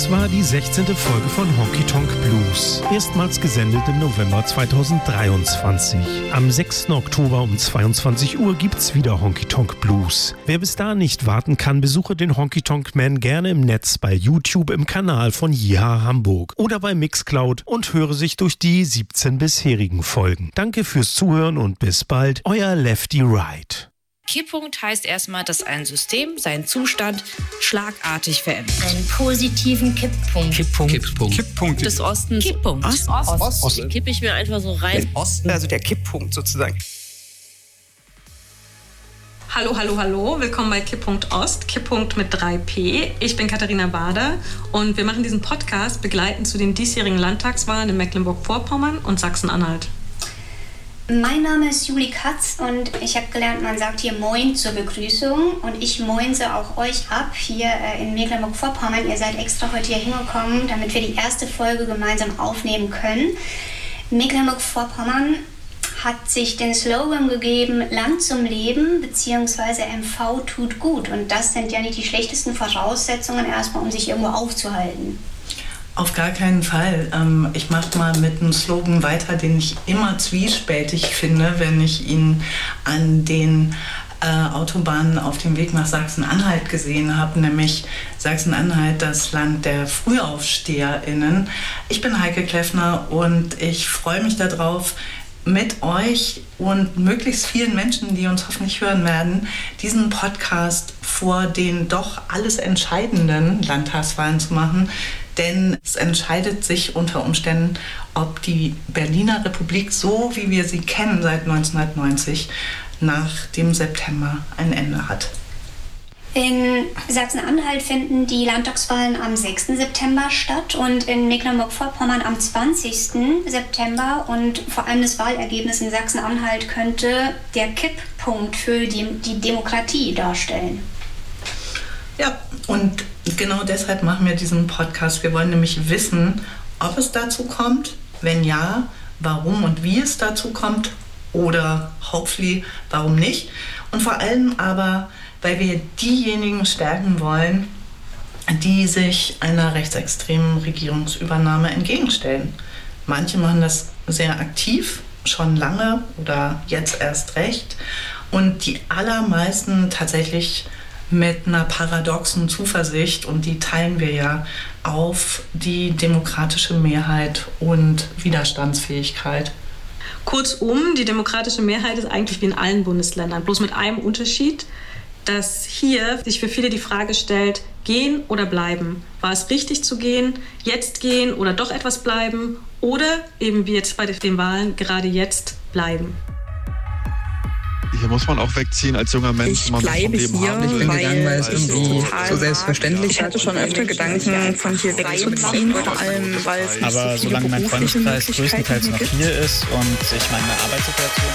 Das war die 16. Folge von Honky Tonk Blues. Erstmals gesendet im November 2023. Am 6. Oktober um 22 Uhr gibt's wieder Honky Tonk Blues. Wer bis da nicht warten kann, besuche den Honky Tonk Man gerne im Netz bei YouTube im Kanal von Jiha Hamburg oder bei Mixcloud und höre sich durch die 17 bisherigen Folgen. Danke fürs Zuhören und bis bald, euer Lefty Right. Kipppunkt heißt erstmal, dass ein System seinen Zustand schlagartig verändert. Einen positiven Kipppunkt. Kipppunkt Des Ostens. Kipppunkt. Osten. Kippe ich mir einfach so rein. Osten. Also der Kipppunkt sozusagen. Hallo, willkommen bei Kipppunkt Ost, Kipppunkt mit 3P. Ich bin Katharina Bader und wir machen diesen Podcast begleitend zu den diesjährigen Landtagswahlen in Mecklenburg-Vorpommern und Sachsen-Anhalt. Mein Name ist Juli Katz und ich habe gelernt, man sagt hier Moin zur Begrüßung und ich moinse auch euch ab hier in Mecklenburg-Vorpommern. Ihr seid extra heute hier hingekommen, damit wir die erste Folge gemeinsam aufnehmen können. Mecklenburg-Vorpommern hat sich den Slogan gegeben, Land zum Leben bzw. MV tut gut. Und das sind ja nicht die schlechtesten Voraussetzungen erstmal, um sich irgendwo aufzuhalten. Auf gar keinen Fall. Ich mache mal mit einem Slogan weiter, den ich immer zwiespältig finde, wenn ich ihn an den Autobahnen auf dem Weg nach Sachsen-Anhalt gesehen habe, nämlich Sachsen-Anhalt, das Land der FrühaufsteherInnen. Ich bin Heike Kleffner und ich freue mich darauf, mit euch und möglichst vielen Menschen, die uns hoffentlich hören werden, diesen Podcast vor den doch alles entscheidenden Landtagswahlen zu machen. Denn es entscheidet sich unter Umständen, ob die Berliner Republik, so wie wir sie kennen seit 1990, nach dem September ein Ende hat. In Sachsen-Anhalt finden die Landtagswahlen am 6. September statt und in Mecklenburg-Vorpommern am 20. September. Und vor allem das Wahlergebnis in Sachsen-Anhalt könnte der Kipppunkt für die Demokratie darstellen. Ja, und genau deshalb machen wir diesen Podcast. Wir wollen nämlich wissen, ob es dazu kommt, wenn ja, warum und wie es dazu kommt oder hopefully, warum nicht. Und vor allem aber, weil wir diejenigen stärken wollen, die sich einer rechtsextremen Regierungsübernahme entgegenstellen. Manche machen das sehr aktiv, schon lange oder jetzt erst recht. Und die allermeisten tatsächlich mit einer paradoxen Zuversicht, und die teilen wir ja, auf die demokratische Mehrheit und Widerstandsfähigkeit. Kurzum, die demokratische Mehrheit ist eigentlich wie in allen Bundesländern, bloß mit einem Unterschied, dass hier sich für viele die Frage stellt, gehen oder bleiben? War es richtig zu gehen, jetzt gehen oder doch etwas bleiben? Oder eben wie jetzt bei den Wahlen, gerade jetzt bleiben? Hier muss man auch wegziehen als junger Mensch. Ich bleibe hier, weil es irgendwie so selbstverständlich. Ich hatte schon öfter Gedanken, von hier wegzuziehen, vor allem, weil es nicht Aber so viele solange mein berufliche Freundeskreis größtenteils noch gibt. hier ist und sich meine Arbeitssituation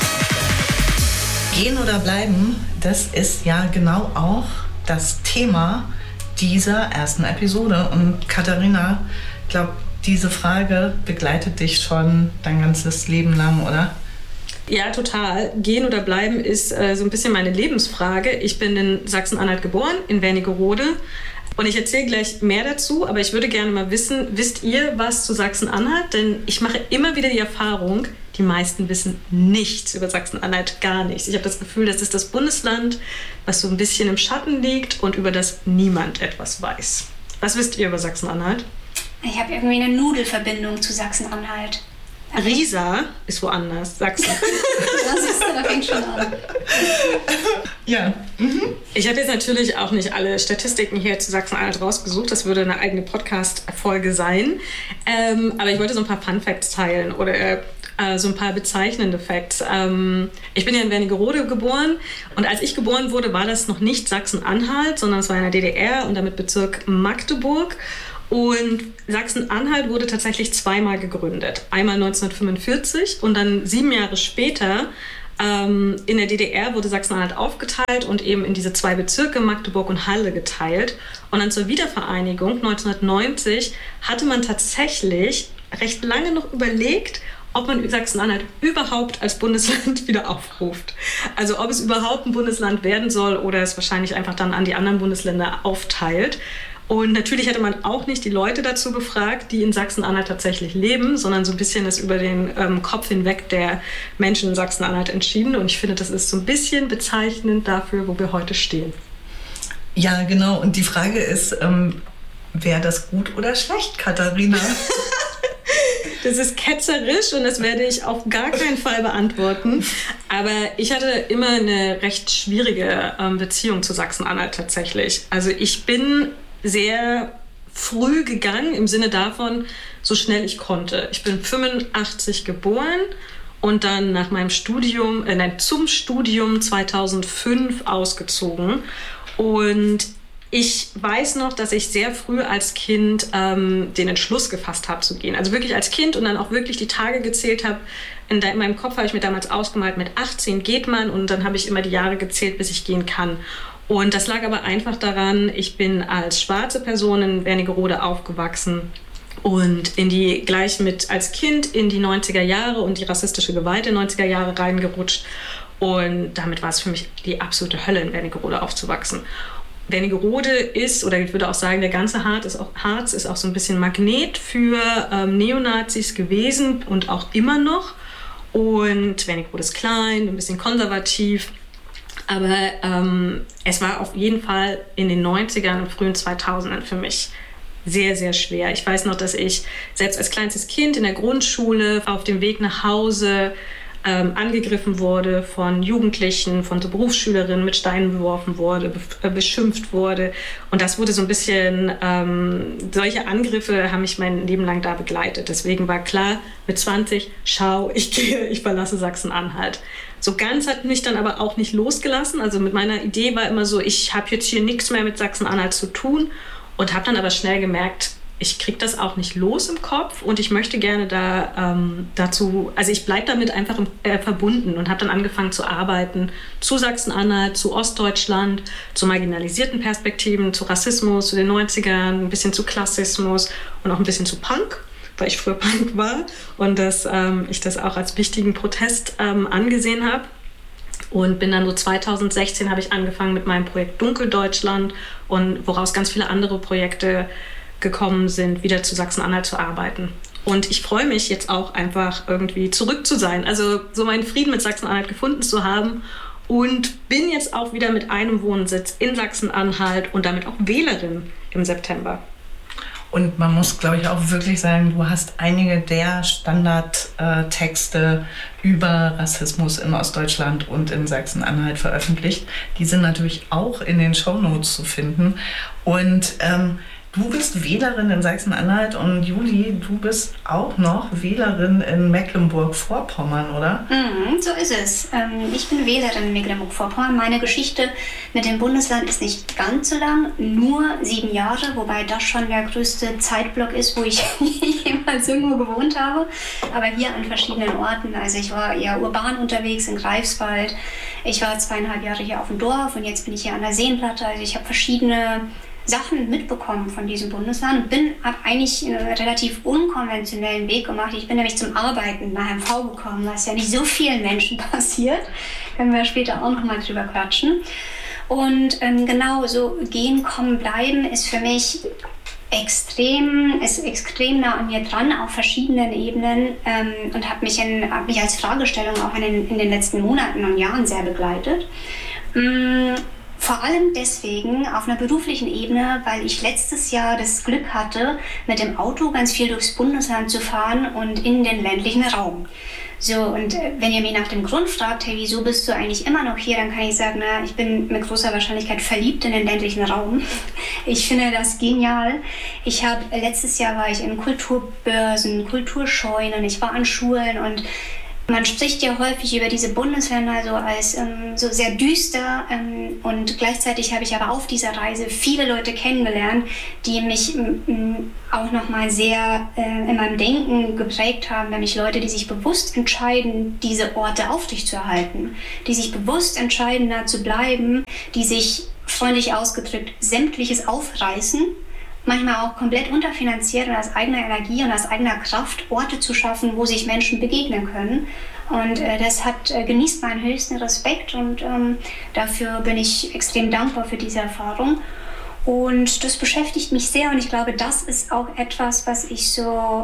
Gehen oder bleiben, das ist ja genau auch das Thema dieser ersten Episode. Und Katharina, ich glaube, diese Frage begleitet dich schon dein ganzes Leben lang, oder? Ja, total. Gehen oder bleiben ist so ein bisschen meine Lebensfrage. Ich bin in Sachsen-Anhalt geboren, in Wernigerode. Und ich erzähle gleich mehr dazu, aber ich würde gerne mal wissen, wisst ihr was zu Sachsen-Anhalt? Denn ich mache immer wieder die Erfahrung, die meisten wissen nichts über Sachsen-Anhalt, gar nichts. Ich habe das Gefühl, das ist das Bundesland, was so ein bisschen im Schatten liegt und über das niemand etwas weiß. Was wisst ihr über Sachsen-Anhalt? Ich habe irgendwie eine Nudelverbindung zu Sachsen-Anhalt. Riesa ist woanders, Sachsen. Das ist da fängt schon an. Ja. Ich habe jetzt natürlich auch nicht alle Statistiken hier zu Sachsen-Anhalt rausgesucht. Das würde eine eigene Podcast-Folge sein. Aber ich wollte so ein paar Fun-Facts teilen oder so ein paar bezeichnende Facts. Ich bin ja in Wernigerode geboren und als ich geboren wurde, war das noch nicht Sachsen-Anhalt, sondern es war in der DDR und damit Bezirk Magdeburg. Und Sachsen-Anhalt wurde tatsächlich zweimal gegründet. Einmal 1945 und dann 7 Jahre später in der DDR wurde Sachsen-Anhalt aufgeteilt und eben in diese 2 Bezirke, Magdeburg und Halle, geteilt. Und dann zur Wiedervereinigung 1990 hatte man tatsächlich recht lange noch überlegt, ob man Sachsen-Anhalt überhaupt als Bundesland wieder aufruft. Also ob es überhaupt ein Bundesland werden soll oder es wahrscheinlich einfach dann an die anderen Bundesländer aufteilt. Und natürlich hätte man auch nicht die Leute dazu befragt, die in Sachsen-Anhalt tatsächlich leben, sondern so ein bisschen das über den Kopf hinweg der Menschen in Sachsen-Anhalt entschieden. Und ich finde, das ist so ein bisschen bezeichnend dafür, wo wir heute stehen. Ja, genau. Und die Frage ist, wäre das gut oder schlecht, Katharina? Das ist ketzerisch und das werde ich auf gar keinen Fall beantworten. Aber ich hatte immer eine recht schwierige Beziehung zu Sachsen-Anhalt tatsächlich. Also ich bin sehr früh gegangen im Sinne davon, so schnell ich konnte. Ich bin 85 geboren und dann nach meinem Studium, zum Studium 2005 ausgezogen. Und ich weiß noch, dass ich sehr früh als Kind den Entschluss gefasst habe zu gehen. Also wirklich als Kind und dann auch wirklich die Tage gezählt habe. In meinem Kopf habe ich mir damals ausgemalt, mit 18 geht man und dann habe ich immer die Jahre gezählt, bis ich gehen kann. Und das lag aber einfach daran, ich bin als schwarze Person in Wernigerode aufgewachsen und gleich als Kind in die 90er Jahre und die rassistische Gewalt der 90er Jahre reingerutscht. Und damit war es für mich die absolute Hölle, in Wernigerode aufzuwachsen. Wernigerode ist, oder ich würde auch sagen, der ganze Harz ist auch so ein bisschen Magnet für Neonazis gewesen und auch immer noch. Und Wernigerode ist klein, ein bisschen konservativ. Aber es war auf jeden Fall in den 90ern und frühen 2000ern für mich sehr, sehr schwer. Ich weiß noch, dass ich selbst als kleinstes Kind in der Grundschule auf dem Weg nach Hause angegriffen wurde von Jugendlichen, von so Berufsschülerinnen, mit Steinen beworfen wurde, beschimpft wurde. Und das wurde so ein bisschen, solche Angriffe haben mich mein Leben lang da begleitet. Deswegen war klar, mit 20, ich verlasse Sachsen-Anhalt. So ganz hat mich dann aber auch nicht losgelassen. Also mit meiner Idee war immer so, ich habe jetzt hier nichts mehr mit Sachsen-Anhalt zu tun und habe dann aber schnell gemerkt, ich kriege das auch nicht los im Kopf und ich möchte gerne ich bleibe damit einfach verbunden und habe dann angefangen zu arbeiten zu Sachsen-Anhalt, zu Ostdeutschland, zu marginalisierten Perspektiven, zu Rassismus, zu den 90ern, ein bisschen zu Klassismus und auch ein bisschen zu Punk, weil ich früher Punk war und dass ich das auch als wichtigen Protest angesehen habe. Und bin dann so 2016 habe ich angefangen mit meinem Projekt Dunkeldeutschland und woraus ganz viele andere Projekte gekommen sind, wieder zu Sachsen-Anhalt zu arbeiten. Und ich freue mich jetzt auch einfach irgendwie zurück zu sein, also so meinen Frieden mit Sachsen-Anhalt gefunden zu haben und bin jetzt auch wieder mit einem Wohnsitz in Sachsen-Anhalt und damit auch Wählerin im September. Und man muss, glaube ich, auch wirklich sagen, du hast einige der Standardtexte über Rassismus in Ostdeutschland und in Sachsen-Anhalt veröffentlicht. Die sind natürlich auch in den Shownotes zu finden. Und du bist Wählerin in Sachsen-Anhalt und Juli, du bist auch noch Wählerin in Mecklenburg-Vorpommern, oder? So ist es. Ich bin Wählerin in Mecklenburg-Vorpommern. Meine Geschichte mit dem Bundesland ist nicht ganz so lang, nur 7 Jahre, wobei das schon der größte Zeitblock ist, wo ich jemals irgendwo gewohnt habe. Aber hier an verschiedenen Orten. Also ich war eher urban unterwegs in Greifswald. Ich war 2,5 Jahre hier auf dem Dorf und jetzt bin ich hier an der Seenplatte. Also ich habe verschiedene Sachen mitbekommen von diesem Bundesland und habe eigentlich einen relativ unkonventionellen Weg gemacht. Ich bin nämlich zum Arbeiten nach MV gekommen, was ja nicht so vielen Menschen passiert. Können wir später auch noch mal drüber quatschen. Und genau so gehen, kommen, bleiben ist für mich extrem nah an mir dran, auf verschiedenen Ebenen und hat mich als Fragestellung auch in den letzten Monaten und Jahren sehr begleitet. Vor allem deswegen auf einer beruflichen Ebene, weil ich letztes Jahr das Glück hatte, mit dem Auto ganz viel durchs Bundesland zu fahren und in den ländlichen Raum. So, und wenn ihr mich nach dem Grund fragt, hey, wieso bist du eigentlich immer noch hier, dann kann ich sagen, ich bin mit großer Wahrscheinlichkeit verliebt in den ländlichen Raum. Ich finde das genial. Letztes Jahr war ich in Kulturbörsen, Kulturscheunen, ich war an Schulen und man spricht ja häufig über diese Bundesländer so als so sehr düster und gleichzeitig habe ich aber auf dieser Reise viele Leute kennengelernt, die mich auch nochmal sehr in meinem Denken geprägt haben, nämlich Leute, die sich bewusst entscheiden, diese Orte aufrechtzuerhalten, die sich bewusst entscheiden, da zu bleiben, die sich, freundlich ausgedrückt, sämtliches aufreißen, manchmal auch komplett unterfinanziert und aus eigener Energie und aus eigener Kraft Orte zu schaffen, wo sich Menschen begegnen können. Und das genießt meinen höchsten Respekt und dafür bin ich extrem dankbar für diese Erfahrung. Und das beschäftigt mich sehr und ich glaube, das ist auch etwas, was ich so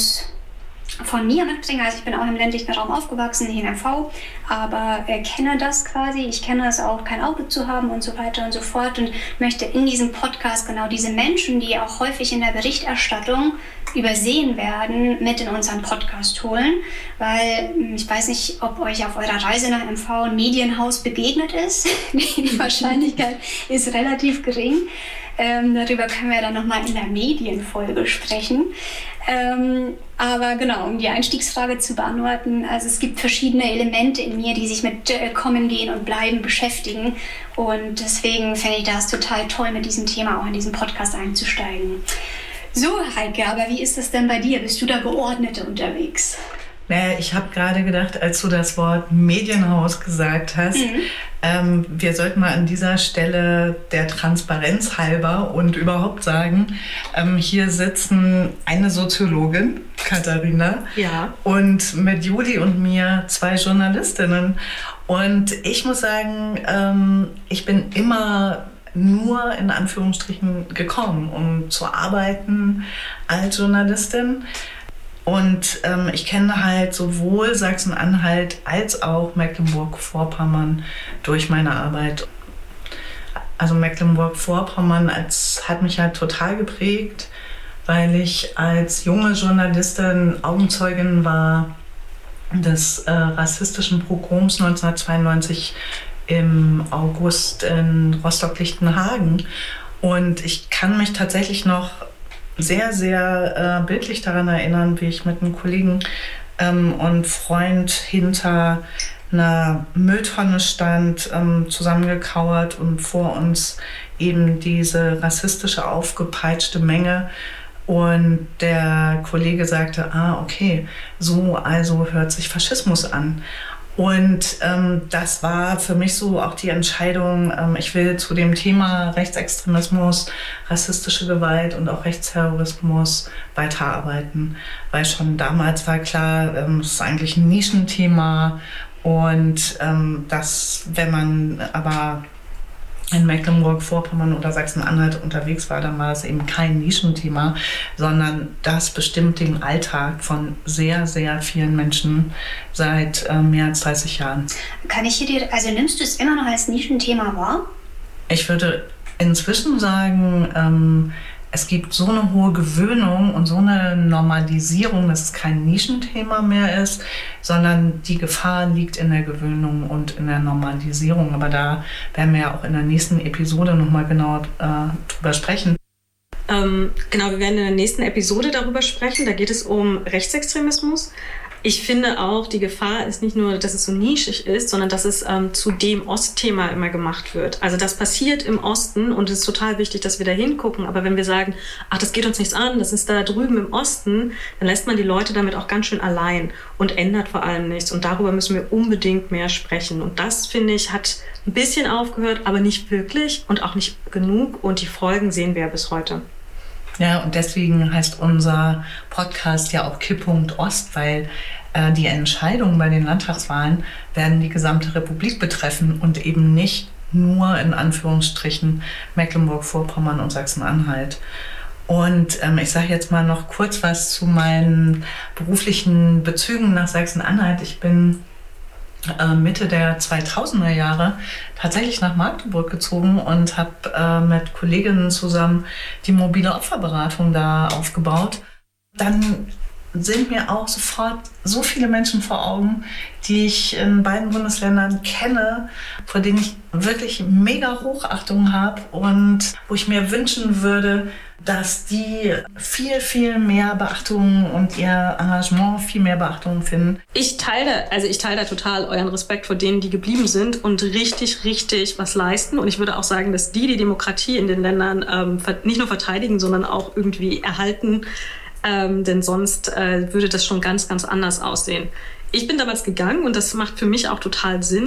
von mir mitbringe. Also ich bin auch im ländlichen Raum aufgewachsen, hier in MV, aber kenne das quasi. Ich kenne es auch, kein Auto zu haben und so weiter und so fort und möchte in diesem Podcast genau diese Menschen, die auch häufig in der Berichterstattung übersehen werden, mit in unseren Podcast holen, weil ich weiß nicht, ob euch auf eurer Reise nach MV ein Medienhaus begegnet ist. Die Wahrscheinlichkeit ist relativ gering. Darüber können wir dann nochmal in der Medienfolge sprechen. Aber genau, um die Einstiegsfrage zu beantworten, also es gibt verschiedene Elemente in mir, die sich mit Kommen, Gehen und Bleiben beschäftigen. Und deswegen fände ich das total toll, mit diesem Thema auch in diesen Podcast einzusteigen. So, Heike, aber wie ist das denn bei dir? Bist du da geordnet unterwegs? Naja, ich habe gerade gedacht, als du das Wort Medienhaus gesagt hast, wir sollten mal an dieser Stelle der Transparenz halber und überhaupt sagen, hier sitzen eine Soziologin, Katharina, und mit Juli und mir 2 Journalistinnen. Und ich muss sagen, ich bin immer nur in Anführungsstrichen gekommen, um zu arbeiten als Journalistin. Und ich kenne halt sowohl Sachsen-Anhalt als auch Mecklenburg-Vorpommern durch meine Arbeit. Also Mecklenburg-Vorpommern hat mich halt total geprägt, weil ich als junge Journalistin Augenzeugin war des rassistischen Pogroms 1992 im August in Rostock-Lichtenhagen. Und ich kann mich tatsächlich noch sehr, sehr bildlich daran erinnern, wie ich mit einem Kollegen und Freund hinter einer Mülltonne stand, zusammengekauert und vor uns eben diese rassistische, aufgepeitschte Menge. Und der Kollege sagte, okay, so also hört sich Faschismus an. Und das war für mich so auch die Entscheidung, ich will zu dem Thema Rechtsextremismus, rassistische Gewalt und auch Rechtsterrorismus weiterarbeiten. Weil schon damals war klar, es ist eigentlich ein Nischenthema und dass, wenn man aber in Mecklenburg-Vorpommern oder Sachsen-Anhalt unterwegs war, dann war es eben kein Nischenthema, sondern das bestimmt den Alltag von sehr, sehr vielen Menschen seit mehr als 30 Jahren. Nimmst du es immer noch als Nischenthema wahr? Ich würde inzwischen sagen, es gibt so eine hohe Gewöhnung und so eine Normalisierung, dass es kein Nischenthema mehr ist, sondern die Gefahr liegt in der Gewöhnung und in der Normalisierung. Aber da werden wir ja auch in der nächsten Episode nochmal genauer drüber sprechen. Genau, wir werden in der nächsten Episode darüber sprechen. Da geht es um Rechtsextremismus. Ich finde auch, die Gefahr ist nicht nur, dass es so nischig ist, sondern dass es zu dem Ostthema immer gemacht wird. Also das passiert im Osten und es ist total wichtig, dass wir da hingucken. Aber wenn wir sagen, das geht uns nichts an, das ist da drüben im Osten, dann lässt man die Leute damit auch ganz schön allein und ändert vor allem nichts. Und darüber müssen wir unbedingt mehr sprechen. Und das, finde ich, hat ein bisschen aufgehört, aber nicht wirklich und auch nicht genug. Und die Folgen sehen wir bis heute. Ja, und deswegen heißt unser Podcast ja auch Kipppunkt Ost, weil die Entscheidungen bei den Landtagswahlen werden die gesamte Republik betreffen und eben nicht nur in Anführungsstrichen Mecklenburg-Vorpommern und Sachsen-Anhalt. Und ich sage jetzt mal noch kurz was zu meinen beruflichen Bezügen nach Sachsen-Anhalt. Ich bin Mitte der 2000er Jahre tatsächlich nach Magdeburg gezogen und habe mit Kolleginnen zusammen die mobile Opferberatung da aufgebaut. Dann sind mir auch sofort so viele Menschen vor Augen, die ich in beiden Bundesländern kenne, vor denen ich wirklich mega Hochachtung habe und wo ich mir wünschen würde, dass die viel, viel mehr Beachtung und ihr Engagement viel mehr Beachtung finden. Ich teile da total euren Respekt vor denen, die geblieben sind und richtig, richtig was leisten. Und ich würde auch sagen, dass die Demokratie in den Ländern nicht nur verteidigen, sondern auch irgendwie erhalten. Denn sonst würde das schon ganz, ganz anders aussehen. Ich bin damals gegangen und das macht für mich auch total Sinn.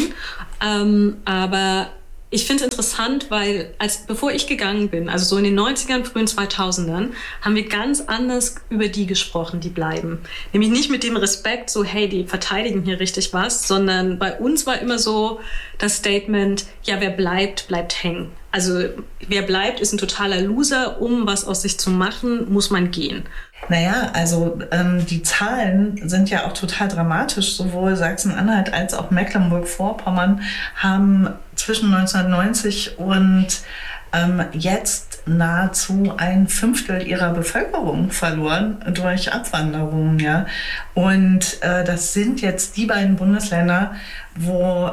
Aber ich finde es interessant, weil bevor ich gegangen bin, also so in den 90ern, frühen 2000ern, haben wir ganz anders über die gesprochen, die bleiben. Nämlich nicht mit dem Respekt, so hey, die verteidigen hier richtig was, sondern bei uns war immer so das Statement, ja, wer bleibt, bleibt hängen. Also wer bleibt, ist ein totaler Loser. Um was aus sich zu machen, muss man gehen. Naja, also die Zahlen sind ja auch total dramatisch. Sowohl Sachsen-Anhalt als auch Mecklenburg-Vorpommern haben zwischen 1990 und jetzt nahezu 1/5 ihrer Bevölkerung verloren durch Abwanderung. Ja? Und das sind jetzt die beiden Bundesländer, wo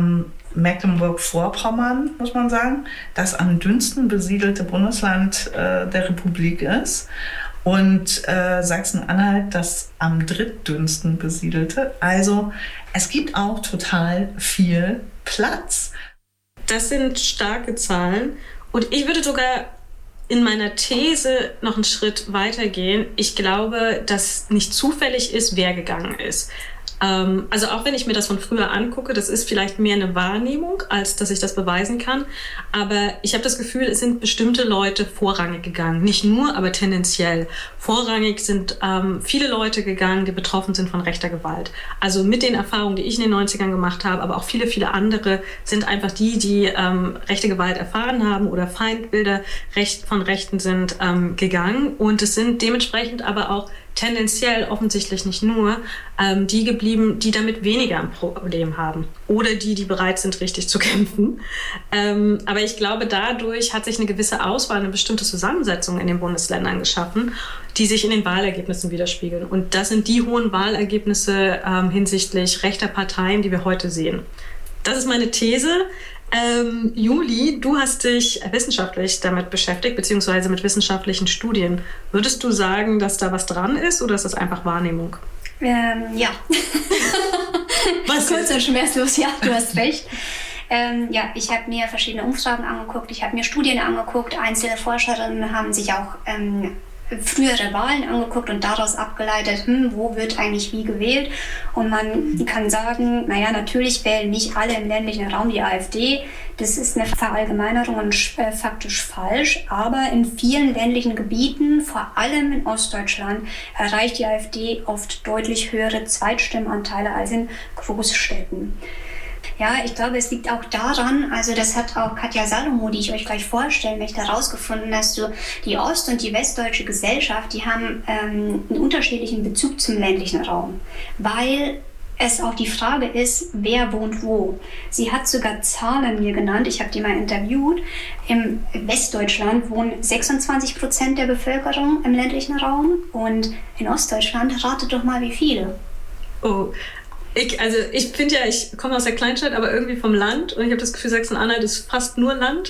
Mecklenburg-Vorpommern, muss man sagen, das am dünnsten besiedelte Bundesland der Republik ist. Und Sachsen-Anhalt das am drittdünnsten besiedelte. Also es gibt auch total viel Platz. Das sind starke Zahlen. Und ich würde sogar in meiner These noch einen Schritt weiter gehen. Ich glaube, dass nicht zufällig ist, wer gegangen ist. Also auch wenn ich mir das von früher angucke, das ist vielleicht mehr eine Wahrnehmung, als dass ich das beweisen kann. Aber ich habe das Gefühl, es sind bestimmte Leute vorrangig gegangen. Nicht nur, aber tendenziell. Vorrangig sind viele Leute gegangen, die betroffen sind von rechter Gewalt. Also mit den Erfahrungen, die ich in den 90ern gemacht habe, aber auch viele, viele andere sind einfach die rechte Gewalt erfahren haben oder Feindbilder von Rechten sind gegangen. Und es sind dementsprechend aber auch tendenziell offensichtlich nicht nur die geblieben, die damit weniger ein Problem haben oder die bereit sind, richtig zu kämpfen. Aber ich glaube, dadurch hat sich eine gewisse Auswahl, eine bestimmte Zusammensetzung in den Bundesländern geschaffen, die sich in den Wahlergebnissen widerspiegeln. Und das sind die hohen Wahlergebnisse hinsichtlich rechter Parteien, die wir heute sehen. Das ist meine These. Juli, du hast dich wissenschaftlich damit beschäftigt, beziehungsweise mit wissenschaftlichen Studien. Würdest du sagen, dass da was dran ist oder ist das einfach Wahrnehmung? Ja. Was kurz und schmerzlos, ja, du hast recht. Ja, ich habe mir verschiedene Umfragen angeguckt, ich habe mir Studien angeguckt, einzelne Forscherinnen haben sich auch frühere Wahlen angeguckt und daraus abgeleitet, wo wird eigentlich wie gewählt. Und man kann sagen, naja, natürlich wählen nicht alle im ländlichen Raum die AfD. Das ist eine Verallgemeinerung und faktisch falsch. Aber in vielen ländlichen Gebieten, vor allem in Ostdeutschland, erreicht die AfD oft deutlich höhere Zweitstimmenanteile als in Großstädten. Ja, ich glaube, es liegt auch daran, also das hat auch Katja Salomo, die ich euch gleich vorstellen möchte, herausgefunden, dass so die ost- und die westdeutsche Gesellschaft, die haben einen unterschiedlichen Bezug zum ländlichen Raum, weil es auch die Frage ist, wer wohnt wo. Sie hat sogar Zahlen mir genannt, ich habe die mal interviewt. Im Westdeutschland wohnen 26% der Bevölkerung im ländlichen Raum und in Ostdeutschland, ratet doch mal, wie viele. Oh, ich finde ja, ich komme aus der Kleinstadt, aber irgendwie vom Land und ich habe das Gefühl, Sachsen-Anhalt ist fast nur Land.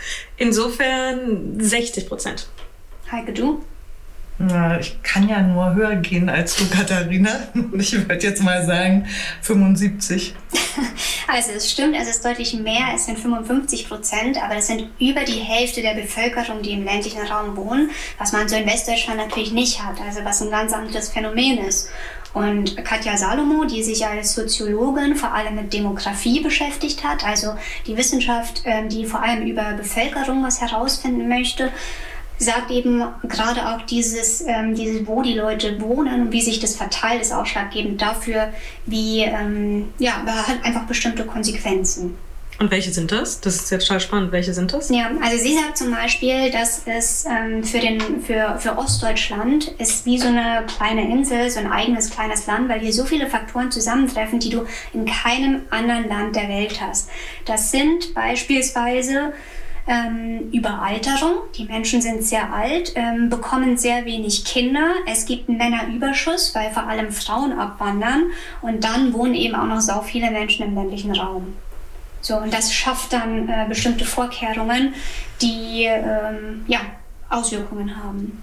Insofern 60%. Heike, du? Na, ich kann ja nur höher gehen als du, Katharina. Ich würde jetzt mal sagen 75. Also es stimmt, es ist deutlich mehr, es sind 55%, aber es sind über die Hälfte der Bevölkerung, die im ländlichen Raum wohnen, was man so in Westdeutschland natürlich nicht hat, also was ein ganz anderes Phänomen ist. Und Katja Salomo, die sich als Soziologin vor allem mit Demografie beschäftigt hat, also die Wissenschaft, die vor allem über Bevölkerung was herausfinden möchte, sagt eben gerade auch dieses, wo die Leute wohnen und wie sich das verteilt, ist ausschlaggebend dafür, wie, hat einfach bestimmte Konsequenzen. Und welche sind das? Das ist jetzt total spannend. Welche sind das? Ja, also sie sagt zum Beispiel, dass es für Ostdeutschland ist wie so eine kleine Insel, so ein eigenes kleines Land, weil hier so viele Faktoren zusammentreffen, die du in keinem anderen Land der Welt hast. Das sind beispielsweise Überalterung. Die Menschen sind sehr alt, bekommen sehr wenig Kinder. Es gibt einen Männerüberschuss, weil vor allem Frauen abwandern. Und dann wohnen eben auch noch so viele Menschen im ländlichen Raum. So, und das schafft dann bestimmte Vorkehrungen, die Auswirkungen haben.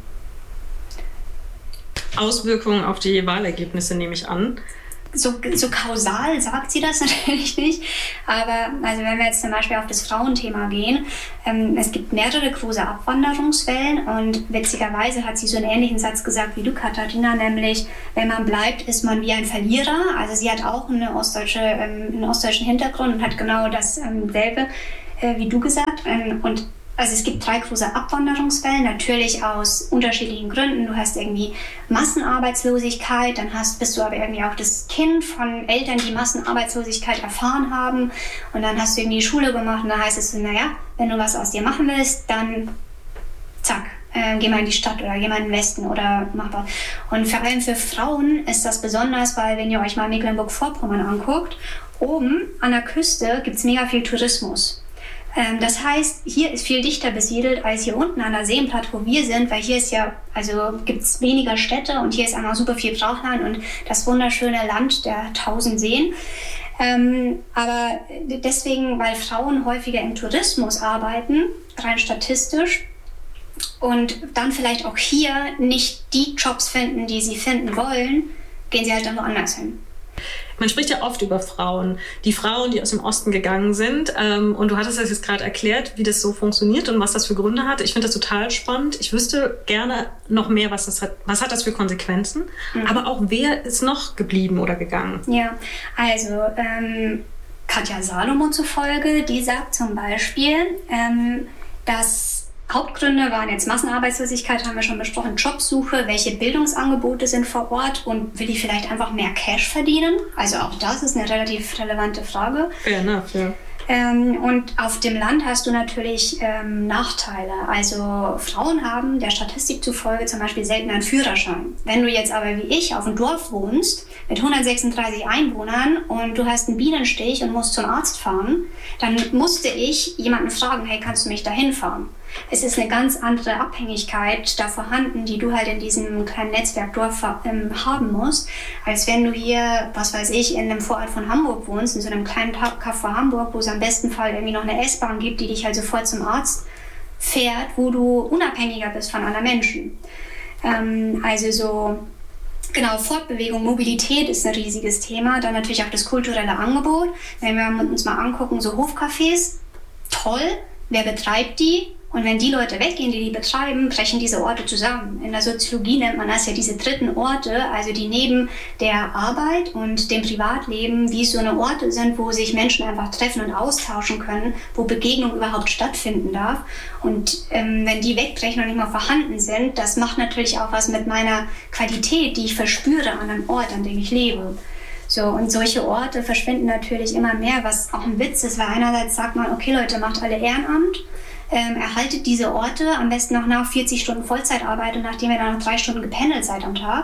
Auswirkungen auf die Wahlergebnisse nehme ich an. So kausal sagt sie das natürlich nicht, aber also wenn wir jetzt zum Beispiel auf das Frauenthema gehen, es gibt mehrere große Abwanderungswellen und witzigerweise hat sie so einen ähnlichen Satz gesagt wie du, Katharina, nämlich, wenn man bleibt, ist man wie ein Verlierer. Also sie hat auch einen ostdeutschen Hintergrund und hat genau dasselbe wie du gesagt. Und also es gibt 3 große Abwanderungswellen, natürlich aus unterschiedlichen Gründen. Du hast irgendwie Massenarbeitslosigkeit, dann bist du aber irgendwie auch das Kind von Eltern, die Massenarbeitslosigkeit erfahren haben. Und dann hast du irgendwie die Schule gemacht und dann heißt es so, naja, wenn du was aus dir machen willst, dann zack, geh mal in die Stadt oder geh mal in den Westen oder mach was. Und vor allem für Frauen ist das besonders, weil wenn ihr euch mal Mecklenburg-Vorpommern anguckt, oben an der Küste gibt es mega viel Tourismus. Das heißt, hier ist viel dichter besiedelt als hier unten an der Seenplatte, wo wir sind, weil hier ist ja, also gibt es weniger Städte und hier ist einfach super viel Brachland und das wunderschöne Land der 1000 Seen. Aber deswegen, weil Frauen häufiger im Tourismus arbeiten, rein statistisch, und dann vielleicht auch hier nicht die Jobs finden, die sie finden wollen, gehen sie halt dann woanders hin. Man spricht ja oft über Frauen, die aus dem Osten gegangen sind. Und du hattest das jetzt gerade erklärt, wie das so funktioniert und was das für Gründe hat. Ich finde das total spannend. Ich wüsste gerne noch mehr, was hat das für Konsequenzen. Aber auch, wer ist noch geblieben oder gegangen? Ja, also Katja Salomo zufolge, die sagt zum Beispiel, dass Hauptgründe waren jetzt Massenarbeitslosigkeit, haben wir schon besprochen, Jobsuche, welche Bildungsangebote sind vor Ort und will ich vielleicht einfach mehr Cash verdienen? Also auch das ist eine relativ relevante Frage. Fair enough, ja. Und auf dem Land hast du natürlich Nachteile. Also Frauen haben der Statistik zufolge zum Beispiel selten einen Führerschein. Wenn du jetzt aber wie ich auf dem Dorf wohnst mit 136 Einwohnern und du hast einen Bienenstich und musst zum Arzt fahren, dann musste ich jemanden fragen, hey, kannst du mich da hinfahren? Es ist eine ganz andere Abhängigkeit da vorhanden, die du halt in diesem kleinen Netzwerkdorf haben musst, als wenn du hier, was weiß ich, in einem Vorort von Hamburg wohnst, in so einem kleinen Kaff vor Hamburg, wo es am besten Fall irgendwie noch eine S-Bahn gibt, die dich halt sofort zum Arzt fährt, wo du unabhängiger bist von anderen Menschen. Also so, genau, Fortbewegung, Mobilität ist ein riesiges Thema, dann natürlich auch das kulturelle Angebot. Wenn wir uns mal angucken, so Hofcafés, toll, wer betreibt die? Und wenn die Leute weggehen, die betreiben, brechen diese Orte zusammen. In der Soziologie nennt man das ja diese dritten Orte, also die neben der Arbeit und dem Privatleben wie so eine Orte sind, wo sich Menschen einfach treffen und austauschen können, wo Begegnung überhaupt stattfinden darf. Und wenn die wegbrechen und nicht mehr vorhanden sind, das macht natürlich auch was mit meiner Qualität, die ich verspüre an einem Ort, an dem ich lebe. So, und solche Orte verschwinden natürlich immer mehr, was auch ein Witz ist, weil einerseits sagt man, okay Leute, macht alle Ehrenamt, erhaltet diese Orte, am besten noch nach 40 Stunden Vollzeitarbeit und nachdem ihr dann noch 3 Stunden gependelt seid am Tag.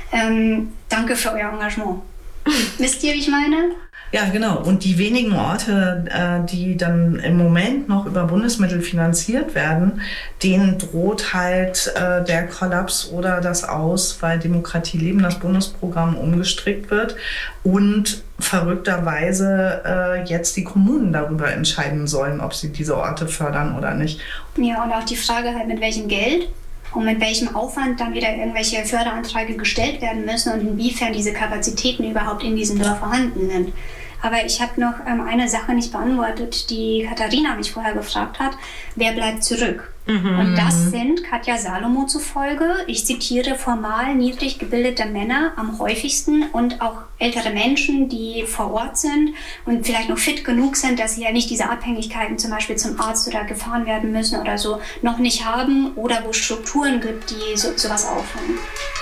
Danke für euer Engagement. Wisst ihr, wie ich meine? Ja, genau. Und die wenigen Orte, die dann im Moment noch über Bundesmittel finanziert werden, denen droht halt der Kollaps oder das Aus, weil Demokratie leben, das Bundesprogramm umgestrickt wird und verrückterweise jetzt die Kommunen darüber entscheiden sollen, ob sie diese Orte fördern oder nicht. Ja, und auch die Frage halt, mit welchem Geld und mit welchem Aufwand dann wieder irgendwelche Förderanträge gestellt werden müssen und inwiefern diese Kapazitäten überhaupt in diesem Dorf vorhanden sind. Aber ich habe noch eine Sache nicht beantwortet, die Katharina mich vorher gefragt hat. Wer bleibt zurück? Und das sind Katja Salomo zufolge, ich zitiere, formal niedrig gebildete Männer am häufigsten und auch ältere Menschen, die vor Ort sind und vielleicht noch fit genug sind, dass sie ja nicht diese Abhängigkeiten zum Beispiel zum Arzt oder gefahren werden müssen oder so noch nicht haben oder wo es Strukturen gibt, die sowas auffangen.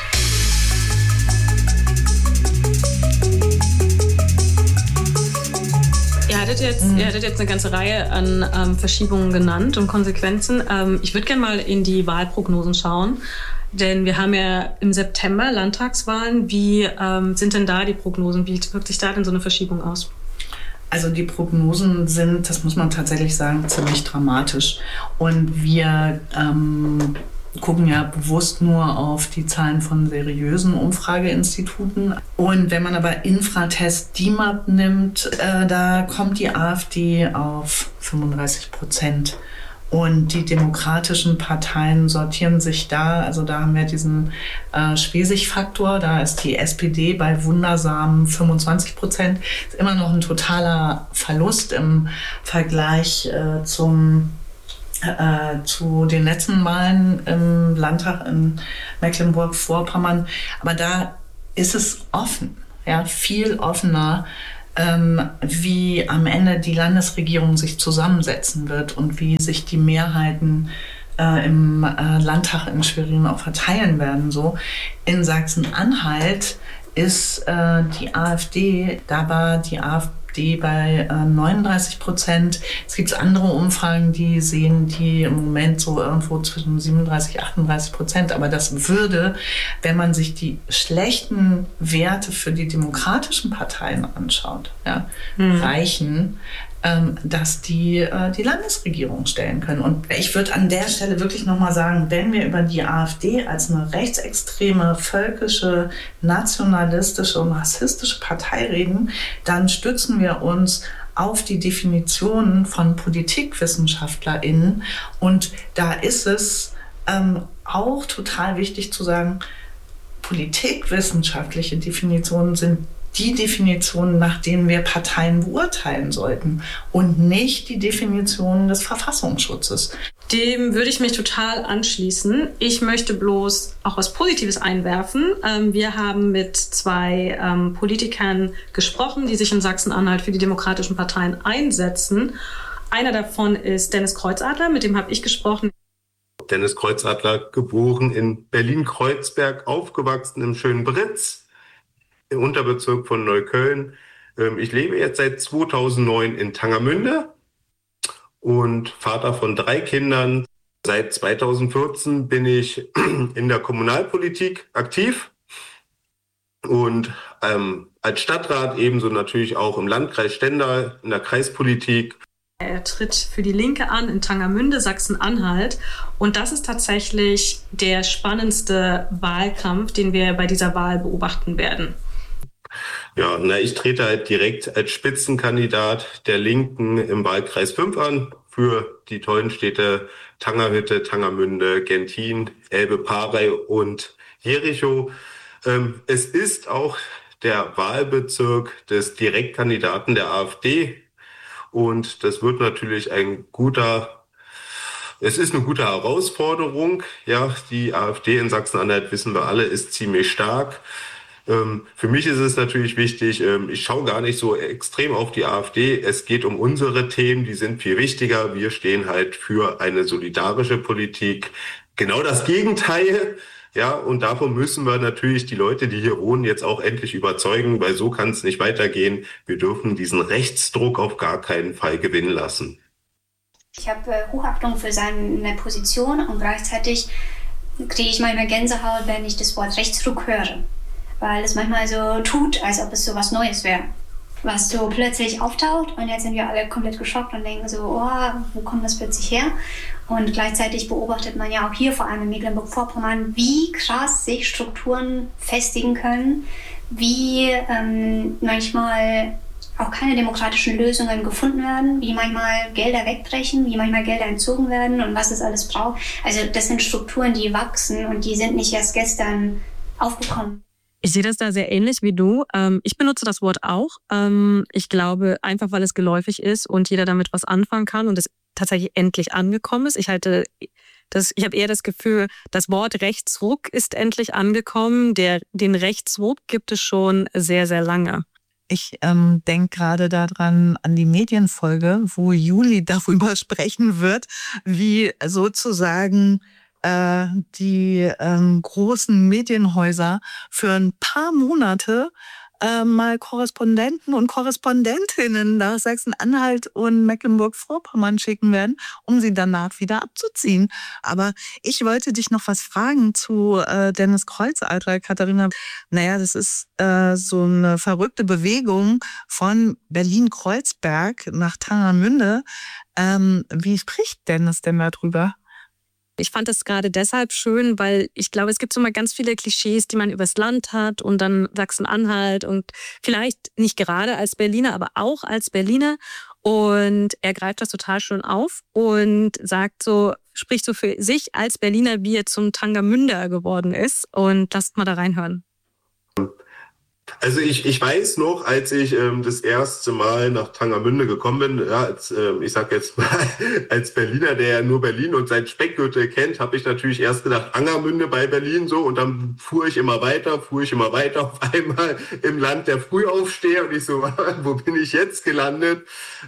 Ihr hattet jetzt eine ganze Reihe an Verschiebungen genannt und Konsequenzen. Ich würde gerne mal in die Wahlprognosen schauen, denn wir haben ja im September Landtagswahlen. Wie sind denn da die Prognosen? Wie wirkt sich da denn so eine Verschiebung aus? Also die Prognosen sind, das muss man tatsächlich sagen, ziemlich dramatisch. Und wir gucken ja bewusst nur auf die Zahlen von seriösen Umfrageinstituten. Und wenn man aber Infratest DIMAP nimmt, da kommt die AfD auf 35%. Und die demokratischen Parteien sortieren sich da, also da haben wir diesen Schwesig-Faktor, da ist die SPD bei wundersamen 25%. Ist immer noch ein totaler Verlust im Vergleich zu den letzten Malen im Landtag in Mecklenburg-Vorpommern. Aber da ist es offen, ja, viel offener, wie am Ende die Landesregierung sich zusammensetzen wird und wie sich die Mehrheiten im Landtag in Schwerin auch verteilen werden. So in Sachsen-Anhalt ist die AfD, da war die AfD bei 39%. Es gibt andere Umfragen, die sehen die im Moment so irgendwo zwischen 37-38%. Aber das würde, wenn man sich die schlechten Werte für die demokratischen Parteien anschaut, ja, reichen, dass die die Landesregierung stellen können. Und ich würde an der Stelle wirklich nochmal sagen, wenn wir über die AfD als eine rechtsextreme, völkische, nationalistische und rassistische Partei reden, dann stützen wir uns auf die Definitionen von PolitikwissenschaftlerInnen. Und da ist es auch total wichtig zu sagen, politikwissenschaftliche Definitionen sind die Definitionen, nach denen wir Parteien beurteilen sollten und nicht die Definitionen des Verfassungsschutzes. Dem würde ich mich total anschließen. Ich möchte bloß auch was Positives einwerfen. Wir haben mit 2 Politikern gesprochen, die sich in Sachsen-Anhalt für die demokratischen Parteien einsetzen. Einer davon ist Dennis Kreuzadler, mit dem habe ich gesprochen. Dennis Kreuzadler, geboren in Berlin-Kreuzberg, aufgewachsen im schönen Britz, im Unterbezirk von Neukölln. Ich lebe jetzt seit 2009 in Tangermünde und Vater von 3 Kindern. Seit 2014 bin ich in der Kommunalpolitik aktiv und als Stadtrat ebenso natürlich auch im Landkreis Stendal, in der Kreispolitik. Er tritt für die Linke an in Tangermünde, Sachsen-Anhalt. Und das ist tatsächlich der spannendste Wahlkampf, den wir bei dieser Wahl beobachten werden. Ja, ich trete halt direkt als Spitzenkandidat der Linken im Wahlkreis 5 an für die tollen Städte Tangerhütte, Tangermünde, Gentin, Elbe-Parey und Jerichow. Es ist auch der Wahlbezirk des Direktkandidaten der AfD und das wird natürlich es ist eine gute Herausforderung. Ja, die AfD in Sachsen-Anhalt, wissen wir alle, ist ziemlich stark. Für mich ist es natürlich wichtig, ich schaue gar nicht so extrem auf die AfD. Es geht um unsere Themen, die sind viel wichtiger. Wir stehen halt für eine solidarische Politik. Genau das Gegenteil. Ja, und davon müssen wir natürlich die Leute, die hier wohnen, jetzt auch endlich überzeugen, weil so kann es nicht weitergehen. Wir dürfen diesen Rechtsdruck auf gar keinen Fall gewinnen lassen. Ich habe Hochachtung für seine Position und gleichzeitig kriege ich manchmal Gänsehaut, wenn ich das Wort Rechtsruck höre. Weil es manchmal so tut, als ob es so was Neues wäre, was so plötzlich auftaucht und jetzt sind wir alle komplett geschockt und denken so, oh, wo kommt das plötzlich her? Und gleichzeitig beobachtet man ja auch hier, vor allem in Mecklenburg-Vorpommern, wie krass sich Strukturen festigen können, wie manchmal auch keine demokratischen Lösungen gefunden werden, wie manchmal Gelder wegbrechen, wie manchmal Gelder entzogen werden und was es alles braucht. Also das sind Strukturen, die wachsen und die sind nicht erst gestern aufgekommen. Ich sehe das da sehr ähnlich wie du. Ich benutze das Wort auch. Ich glaube, einfach weil es geläufig ist und jeder damit was anfangen kann und es tatsächlich endlich angekommen ist. Ich habe eher das Gefühl, das Wort Rechtsruck ist endlich angekommen. Den Rechtsruck gibt es schon sehr, sehr lange. Ich denke gerade daran an die Medienfolge, wo Juli darüber sprechen wird, wie sozusagen die großen Medienhäuser für ein paar Monate mal Korrespondenten und Korrespondentinnen nach Sachsen-Anhalt und Mecklenburg-Vorpommern schicken werden, um sie danach wieder abzuziehen. Aber ich wollte dich noch was fragen zu Dennis Kreuzadler, Katharina. Naja, das ist so eine verrückte Bewegung von Berlin-Kreuzberg nach Tangermünde. Wie spricht Dennis denn darüber? Ich fand das gerade deshalb schön, weil ich glaube, es gibt so mal ganz viele Klischees, die man übers Land hat und dann Sachsen-Anhalt und vielleicht nicht gerade als Berliner, aber auch als Berliner. Und er greift das total schön auf und spricht so für sich als Berliner, wie er zum Tangermünder geworden ist. Und lasst mal da reinhören. Also ich weiß noch, als ich das erste Mal nach Tangermünde gekommen bin, ja, ich sag jetzt mal, als Berliner, der ja nur Berlin und sein Speckgürtel kennt, habe ich natürlich erst gedacht, Angermünde bei Berlin so, und dann fuhr ich immer weiter, auf einmal im Land der Frühaufsteher, und ich so, wo bin ich jetzt gelandet?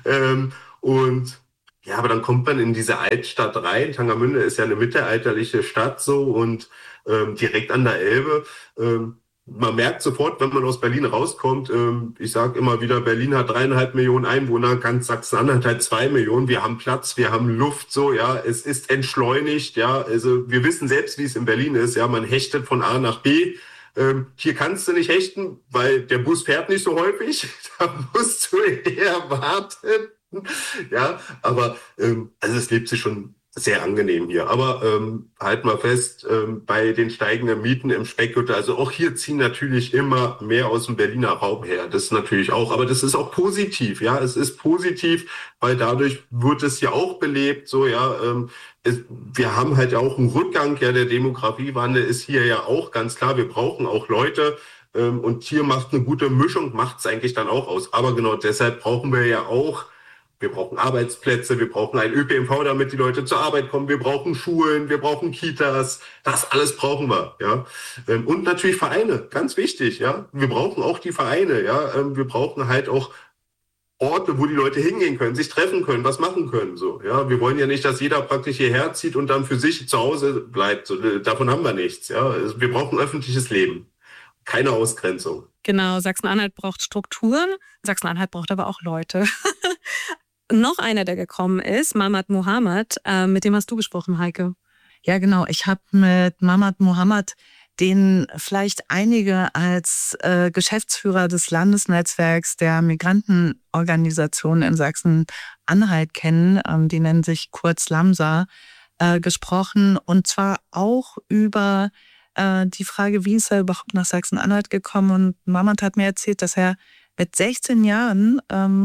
Und ja, aber dann kommt man in diese Altstadt rein. Tangermünde ist ja eine mittelalterliche Stadt so, und direkt an der Elbe. Man merkt sofort, wenn man aus Berlin rauskommt, ich sage immer wieder, Berlin hat 3,5 Millionen Einwohner, ganz Sachsen-Anhalt hat 2 Millionen. Wir haben Platz, wir haben Luft, so, ja, es ist entschleunigt, ja, also wir wissen selbst, wie es in Berlin ist, ja, man hechtet von A nach B. Hier kannst du nicht hechten, weil der Bus fährt nicht so häufig, da musst du eher warten. Ja, aber also es lebt sich schon sehr angenehm hier. Aber halt mal fest, bei den steigenden Mieten im Speckgürtel, also auch hier ziehen natürlich immer mehr aus dem Berliner Raum her. Das ist natürlich auch, aber das ist auch positiv, ja. Es ist positiv, weil dadurch wird es ja auch belebt, so, ja. Wir haben halt auch einen Rückgang, ja, der Demografiewandel ist hier ja auch ganz klar. Wir brauchen auch Leute. Und hier macht eine gute Mischung, macht es eigentlich dann auch aus. Aber genau deshalb brauchen wir ja auch, wir brauchen Arbeitsplätze, wir brauchen ein ÖPNV, damit die Leute zur Arbeit kommen, wir brauchen Schulen, wir brauchen Kitas, das alles brauchen wir, ja. Und natürlich Vereine, ganz wichtig, ja. Wir brauchen auch die Vereine, ja. Wir brauchen halt auch Orte, wo die Leute hingehen können, sich treffen können, was machen können, so, ja. Wir wollen ja nicht, dass jeder praktisch hierher zieht und dann für sich zu Hause bleibt, so, davon haben wir nichts, ja. Also wir brauchen öffentliches Leben, keine Ausgrenzung. Genau, Sachsen-Anhalt braucht Strukturen, Sachsen-Anhalt braucht aber auch Leute. Noch einer, der gekommen ist, Mamat Mohamad, mit dem hast du gesprochen, Heike. Ja, genau. Ich habe mit Mamat Mohamad, den vielleicht einige als Geschäftsführer des Landesnetzwerks der Migrantenorganisationen in Sachsen-Anhalt kennen, die nennen sich kurz LAMSA, gesprochen. Und zwar auch über die Frage, wie ist er überhaupt nach Sachsen-Anhalt gekommen. Und Mamat hat mir erzählt, dass er mit 16 Jahren,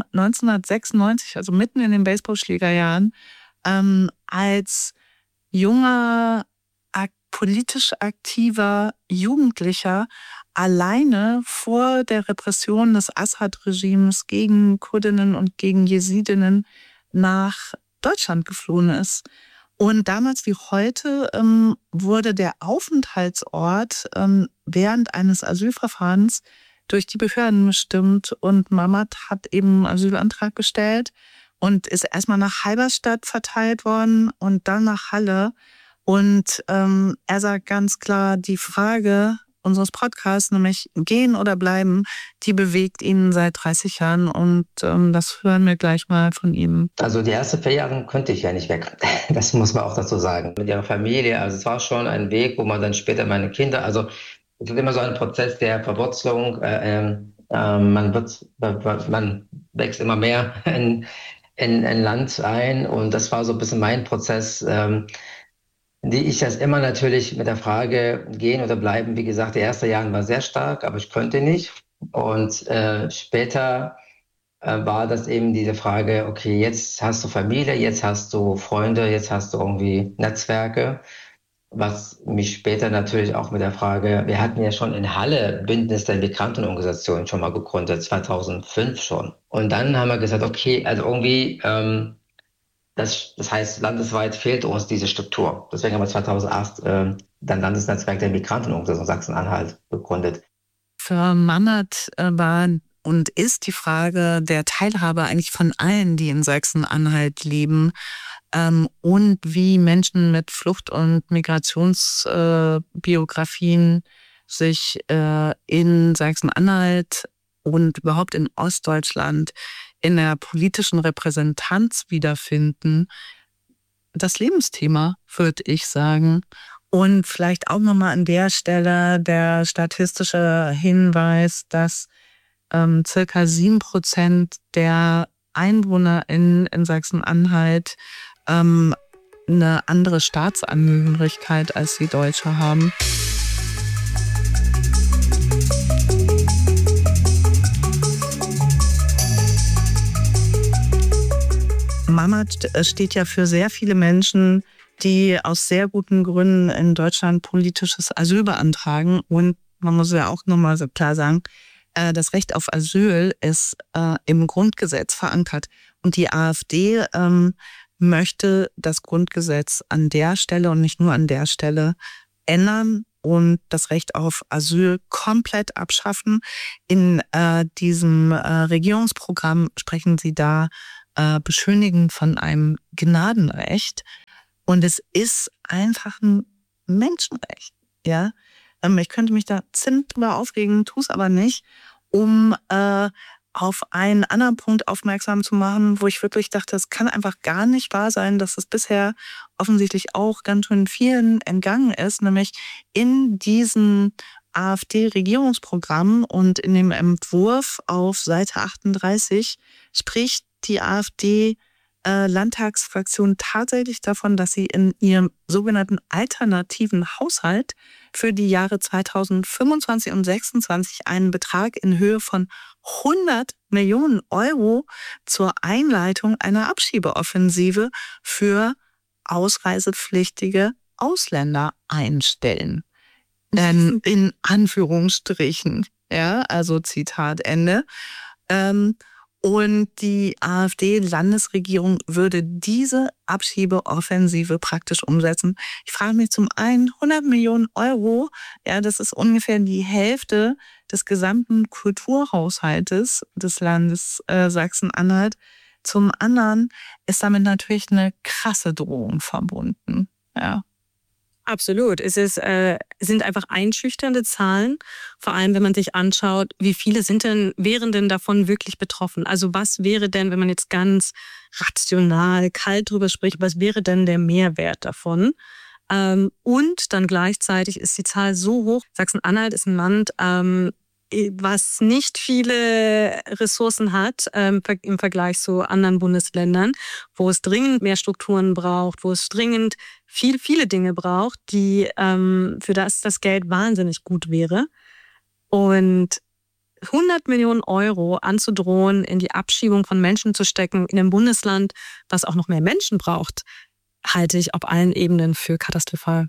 1996, also mitten in den Baseballschlägerjahren, als junger, politisch aktiver Jugendlicher alleine vor der Repression des Assad-Regimes gegen Kurdinnen und gegen Jesidinnen nach Deutschland geflohen ist. Und damals wie heute wurde der Aufenthaltsort während eines Asylverfahrens durch die Behörden bestimmt, und Mamat hat eben einen Asylantrag gestellt und ist erstmal nach Halberstadt verteilt worden und dann nach Halle. Und er sagt ganz klar, die Frage unseres Podcasts, nämlich gehen oder bleiben, die bewegt ihn seit 30 Jahren, und das hören wir gleich mal von ihm. Also die ersten 4 Jahre konnte ich ja nicht weg. Das muss man auch dazu sagen. Mit ihrer Familie, also es war schon ein Weg, wo man dann später meine Kinder, also es ist immer so ein Prozess der Verwurzelung. Man wächst immer mehr in Land ein, und das war so ein bisschen mein Prozess, die ich das immer natürlich mit der Frage gehen oder bleiben. Wie gesagt, die ersten Jahre war sehr stark, aber ich konnte nicht. Und später war das eben diese Frage, okay, jetzt hast du Familie, jetzt hast du Freunde, jetzt hast du irgendwie Netzwerke. Was mich später natürlich auch mit der Frage, wir hatten ja schon in Halle Bündnis der Migrantenorganisationen schon mal gegründet, 2005 schon. Und dann haben wir gesagt, okay, also irgendwie, das heißt, landesweit fehlt uns diese Struktur. Deswegen haben wir 2008 dann Landesnetzwerk der Migrantenorganisationen Sachsen-Anhalt gegründet. Für Mamat war und ist die Frage der Teilhabe eigentlich von allen, die in Sachsen-Anhalt leben, und wie Menschen mit Flucht- und Migrationsbiografien sich in Sachsen-Anhalt und überhaupt in Ostdeutschland in der politischen Repräsentanz wiederfinden. Das Lebensthema, würde ich sagen. Und vielleicht auch nochmal an der Stelle der statistische Hinweis, dass circa 7% der Einwohner in Sachsen-Anhalt eine andere Staatsangehörigkeit als die Deutsche haben. Mamat steht ja für sehr viele Menschen, die aus sehr guten Gründen in Deutschland politisches Asyl beantragen. Und man muss ja auch nochmal so klar sagen, Das Recht auf Asyl ist im Grundgesetz verankert. Und die AfD möchte das Grundgesetz an der Stelle und nicht nur an der Stelle ändern und das Recht auf Asyl komplett abschaffen. In diesem Regierungsprogramm sprechen sie da beschönigend von einem Gnadenrecht. Und es ist einfach ein Menschenrecht. Ja? Ich könnte mich da ziemlich drüber aufregen, tue es aber nicht, um auf einen anderen Punkt aufmerksam zu machen, wo ich wirklich dachte, es kann einfach gar nicht wahr sein, dass es bisher offensichtlich auch ganz schön vielen entgangen ist, nämlich in diesem AfD-Regierungsprogramm und in dem Entwurf auf Seite 38 spricht die AfD Landtagsfraktion tatsächlich davon, dass sie in ihrem sogenannten alternativen Haushalt für die Jahre 2025 und 2026 einen Betrag in Höhe von 100 Millionen Euro zur Einleitung einer Abschiebeoffensive für ausreisepflichtige Ausländer einstellen. In Anführungsstrichen. Ja, also Zitat Ende. Und die AfD-Landesregierung würde diese Abschiebeoffensive praktisch umsetzen. Ich frage mich zum einen, 100 Millionen Euro, ja, das ist ungefähr die Hälfte des gesamten Kulturhaushaltes des Landes Sachsen-Anhalt. Zum anderen ist damit natürlich eine krasse Drohung verbunden. Ja. Absolut. Sind einfach einschüchternde Zahlen, vor allem wenn man sich anschaut, wie viele wären denn davon wirklich betroffen? Also was wäre denn, wenn man jetzt ganz rational, kalt drüber spricht, was wäre denn der Mehrwert davon? Und dann gleichzeitig ist die Zahl so hoch. Sachsen-Anhalt ist ein Land, was nicht viele Ressourcen hat im Vergleich zu anderen Bundesländern, wo es dringend mehr Strukturen braucht, wo es dringend viele Dinge braucht, die für das Geld wahnsinnig gut wäre. Und 100 Millionen Euro anzudrohen, in die Abschiebung von Menschen zu stecken, in einem Bundesland, das auch noch mehr Menschen braucht, halte ich auf allen Ebenen für katastrophal.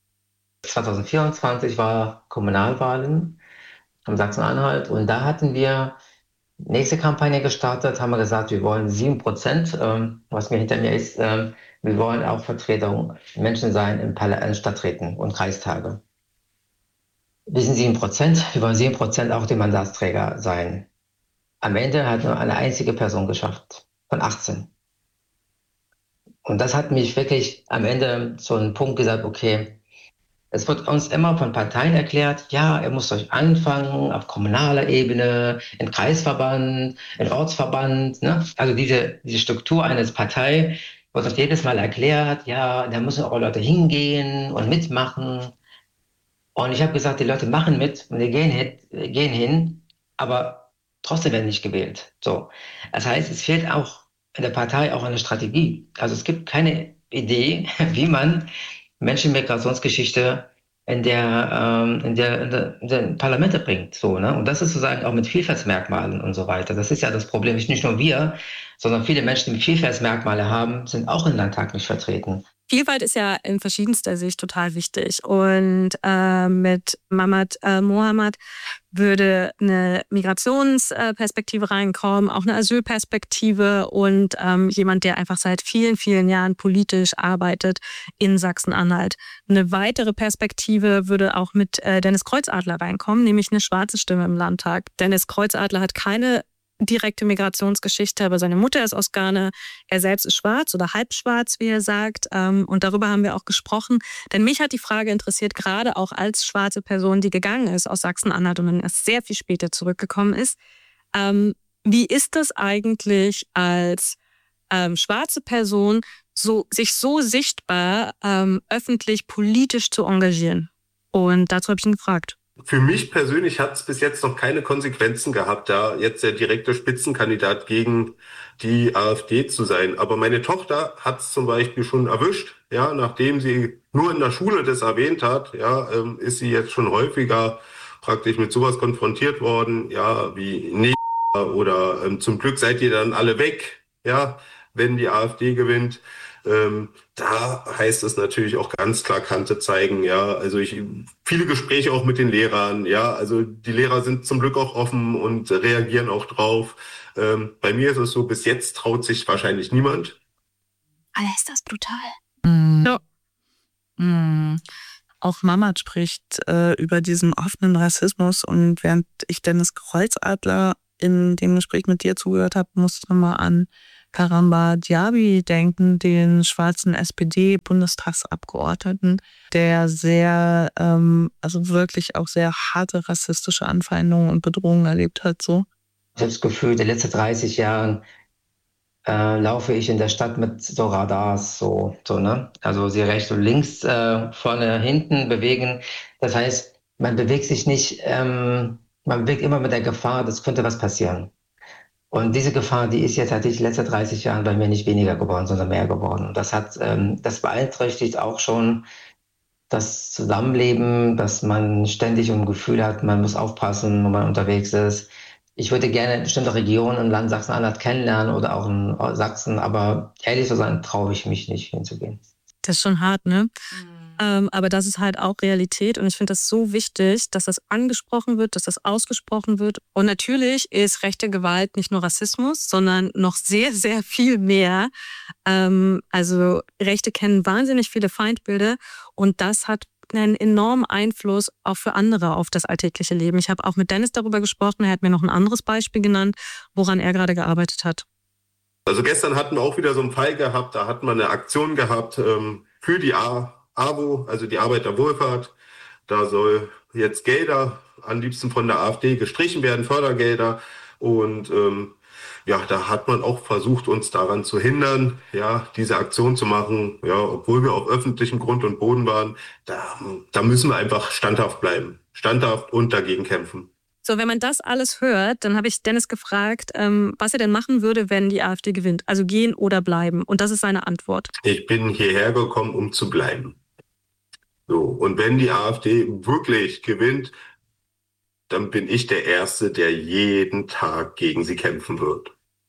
2024 war Kommunalwahlen in Sachsen-Anhalt und da hatten wir nächste Kampagne gestartet, haben wir gesagt, wir wollen 7%, was mir hinter mir ist, wir wollen auch Vertretung Menschen sein in Stadträten und Kreistage. Wir sind 7%, wir wollen 7% auch die Mandatsträger sein. Am Ende hat nur eine einzige Person geschafft, von 18. Und das hat mich wirklich am Ende zu einem Punkt gesagt, okay, es wird uns immer von Parteien erklärt, ja, ihr müsst euch anfangen auf kommunaler Ebene, im Kreisverband, im Ortsverband. Ne? Also diese Struktur eines Partei wird uns jedes Mal erklärt, ja, da müssen auch Leute hingehen und mitmachen. Und ich habe gesagt, die Leute machen mit und die gehen hin, aber trotzdem werden nicht gewählt. So. Das heißt, es fehlt auch in der Partei auch eine Strategie. Also es gibt keine Idee, wie man Menschen mit Migrationsgeschichte in den Parlamente bringt. So, ne? Und das ist sozusagen auch mit Vielfaltsmerkmalen und so weiter. Das ist ja das Problem. Nicht nur wir, sondern viele Menschen, die Vielfaltsmerkmale haben, sind auch im Landtag nicht vertreten. Vielfalt ist ja in verschiedenster Sicht total wichtig. Und mit Mamat Mohamad würde eine Migrationsperspektive reinkommen, auch eine Asylperspektive und jemand, der einfach seit vielen, vielen Jahren politisch arbeitet in Sachsen-Anhalt. Eine weitere Perspektive würde auch mit Dennis Kreuzadler reinkommen, nämlich eine schwarze Stimme im Landtag. Dennis Kreuzadler hat keine direkte Migrationsgeschichte, aber seine Mutter ist aus Ghana, er selbst ist schwarz oder halb schwarz, wie er sagt, und darüber haben wir auch gesprochen, denn mich hat die Frage interessiert, gerade auch als schwarze Person, die gegangen ist aus Sachsen-Anhalt und dann erst sehr viel später zurückgekommen ist, wie ist das eigentlich als schwarze Person, sich so sichtbar öffentlich politisch zu engagieren? Und dazu habe ich ihn gefragt. Für mich persönlich hat es bis jetzt noch keine Konsequenzen gehabt, da jetzt der direkte Spitzenkandidat gegen die AfD zu sein. Aber meine Tochter hat es zum Beispiel schon erwischt, ja, nachdem sie nur in der Schule das erwähnt hat, ja, ist sie jetzt schon häufiger praktisch mit sowas konfrontiert worden, ja, wie nee oder zum Glück seid ihr dann alle weg, ja, wenn die AfD gewinnt. Da heißt es natürlich auch ganz klar Kante zeigen, ja. Also viele Gespräche auch mit den Lehrern, ja. Also die Lehrer sind zum Glück auch offen und reagieren auch drauf. Bei mir ist es so, bis jetzt traut sich wahrscheinlich niemand. Alter, ist das brutal. Ja. Auch Mama spricht über diesen offenen Rassismus, und während ich Dennis Kreuzadler in dem Gespräch mit dir zugehört habe, musste ich mal an Karamba Diaby denken, den schwarzen SPD-Bundestagsabgeordneten, der sehr, also wirklich auch sehr harte rassistische Anfeindungen und Bedrohungen erlebt hat. So. Ich habe das Gefühl, in den letzten 30 Jahren laufe ich in der Stadt mit so Radars, so, ne? Also sie rechts und links, vorne, hinten bewegen. Das heißt, man bewegt sich nicht, man bewegt immer mit der Gefahr, das könnte was passieren. Und diese Gefahr, die ist jetzt tatsächlich in den letzten 30 Jahren bei mir nicht weniger geworden, sondern mehr geworden. Und das beeinträchtigt auch schon das Zusammenleben, dass man ständig ein Gefühl hat, man muss aufpassen, wo man unterwegs ist. Ich würde gerne bestimmte Regionen im Land Sachsen-Anhalt kennenlernen oder auch in Sachsen, aber ehrlich zu sein, traue ich mich nicht hinzugehen. Das ist schon hart, ne? Aber das ist halt auch Realität, und ich finde das so wichtig, dass das angesprochen wird, dass das ausgesprochen wird. Und natürlich ist rechte Gewalt nicht nur Rassismus, sondern noch sehr, sehr viel mehr. Also Rechte kennen wahnsinnig viele Feindbilder, und das hat einen enormen Einfluss auch für andere auf das alltägliche Leben. Ich habe auch mit Dennis darüber gesprochen, er hat mir noch ein anderes Beispiel genannt, woran er gerade gearbeitet hat. Also gestern hatten wir auch wieder so einen Fall gehabt, da hatten wir eine Aktion gehabt für die AWO, also die Arbeiterwohlfahrt. Da soll jetzt Gelder, am liebsten von der AfD, gestrichen werden, Fördergelder. Und ja, da hat man auch versucht, uns daran zu hindern, ja, diese Aktion zu machen, ja, obwohl wir auf öffentlichem Grund und Boden waren. Da müssen wir einfach standhaft bleiben, standhaft und dagegen kämpfen. So, wenn man das alles hört, dann habe ich Dennis gefragt, was er denn machen würde, wenn die AfD gewinnt. Also gehen oder bleiben. Und das ist seine Antwort. Ich bin hierher gekommen, um zu bleiben. So, und wenn die AfD wirklich gewinnt, dann bin ich der Erste, der jeden Tag gegen sie kämpfen wird.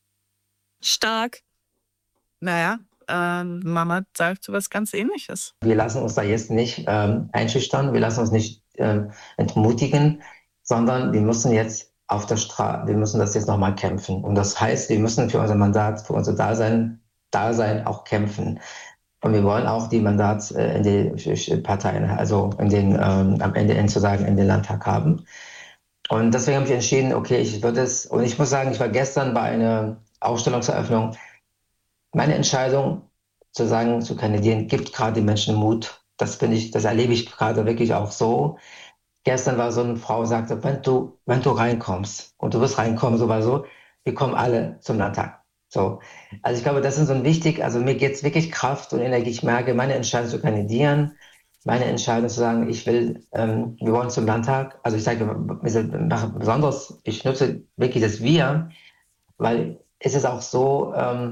Stark. Naja, Mama sagt so was ganz Ähnliches. Wir lassen uns da jetzt nicht einschüchtern, wir lassen uns nicht entmutigen, sondern wir müssen jetzt auf der Straße, wir müssen das jetzt nochmal kämpfen. Und das heißt, wir müssen für unser Mandat, für unser Dasein auch kämpfen. Und wir wollen auch die Mandats in die Parteien, also am Ende sozusagen in den Landtag haben. Und deswegen habe ich entschieden, okay, und ich muss sagen, ich war gestern bei einer Ausstellungseröffnung. Meine Entscheidung, zu kandidieren, gibt gerade den Menschen Mut. Das erlebe ich gerade wirklich auch so. Gestern war so eine Frau, sagte, wenn du reinkommst, und du wirst reinkommen, sowieso, wir kommen alle zum Landtag. So. Also ich glaube, das ist so wichtig, also mir geht es wirklich Kraft und Energie. Ich merke, meine Entscheidung zu kandidieren, meine Entscheidung zu sagen, wir wollen zum Landtag. Also ich sage besonders, ich nutze wirklich das Wir, weil es ist auch so,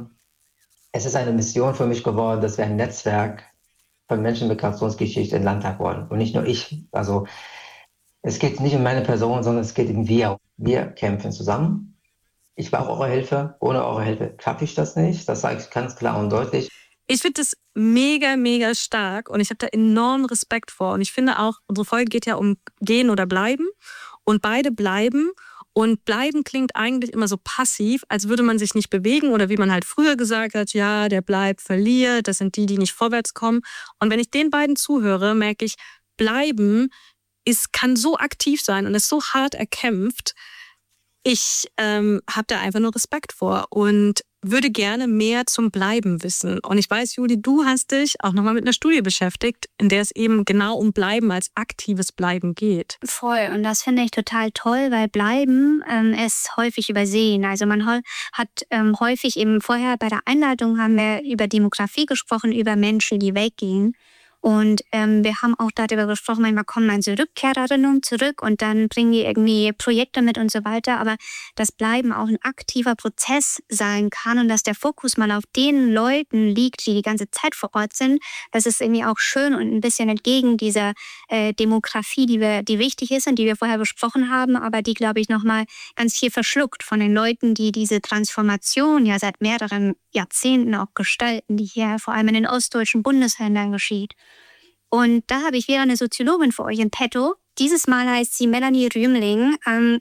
es ist eine Mission für mich geworden, dass wir ein Netzwerk von Menschen mit Migrationsgeschichte in den Landtag wollen. Und nicht nur ich. Also es geht nicht um meine Person, sondern es geht um wir. Wir kämpfen zusammen. Ich brauche eure Hilfe. Ohne eure Hilfe schaffe ich das nicht. Das sage ich ganz klar und deutlich. Ich finde das mega, mega stark, und ich habe da enormen Respekt vor. Und ich finde auch, unsere Folge geht ja um Gehen oder Bleiben. Und beide bleiben. Und bleiben klingt eigentlich immer so passiv, als würde man sich nicht bewegen, oder wie man halt früher gesagt hat, ja, der bleibt, verliert, das sind die nicht vorwärts kommen. Und wenn ich den beiden zuhöre, merke ich, bleiben kann so aktiv sein und ist so hart erkämpft. Ich habe da einfach nur Respekt vor und würde gerne mehr zum Bleiben wissen. Und ich weiß, Juli, du hast dich auch nochmal mit einer Studie beschäftigt, in der es eben genau um Bleiben als aktives Bleiben geht. Voll. Und das finde ich total toll, weil Bleiben ist häufig übersehen. Also man hat häufig eben vorher bei der Einleitung haben wir über Demografie gesprochen, über Menschen, die weggehen. Und wir haben auch darüber gesprochen, manchmal kommen dann so Rückkehrerinnen zurück und dann bringen die irgendwie Projekte mit und so weiter. Aber dass Bleiben auch ein aktiver Prozess sein kann und dass der Fokus mal auf den Leuten liegt, die ganze Zeit vor Ort sind, das ist irgendwie auch schön und ein bisschen entgegen dieser Demografie, die wichtig ist und die wir vorher besprochen haben, aber die, glaube ich, nochmal ganz viel verschluckt von den Leuten, die diese Transformation ja seit mehreren Jahrzehnten auch gestalten, die hier vor allem in den ostdeutschen Bundesländern geschieht. Und da habe ich wieder eine Soziologin für euch in petto. Dieses Mal heißt sie Melanie Rühmling